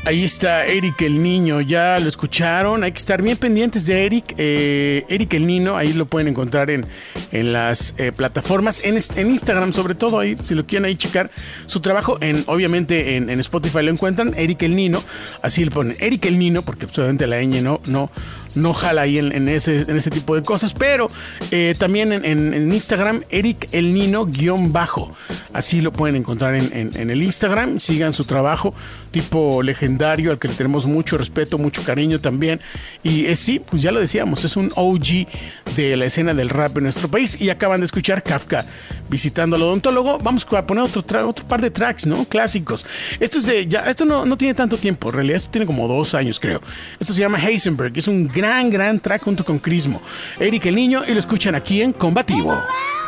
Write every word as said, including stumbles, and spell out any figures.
Ahí está Eric el Niño, ya lo escucharon, hay que estar bien pendientes de Eric, eh, Eric el Niño, ahí lo pueden encontrar en, en las eh, plataformas, en, en Instagram sobre todo, ahí si lo quieren ahí checar su trabajo, en obviamente en, en Spotify lo encuentran, Eric el Niño, así le ponen Eric el Niño, porque obviamente la ñ no, no, no jala ahí en, en, ese, en ese tipo de cosas, pero eh, también en, en, en Instagram, Eric el Niño guión bajo, así lo pueden encontrar en, en, en el Instagram, sigan su trabajo, tipo legendario, al que le tenemos mucho respeto, mucho cariño también, y es, sí, pues ya lo decíamos, es un O G de la escena del rap en nuestro país, y acaban de escuchar Kafka visitando al odontólogo. Vamos a poner otro, tra- otro par de tracks, ¿no? Clásicos. Esto es de, ya, esto no, no tiene tanto tiempo, en realidad esto tiene como dos años, creo. Esto se llama Heisenberg, es un gran, gran track junto con Crismo. Eric el Niño, y lo escuchan aquí en Combativo.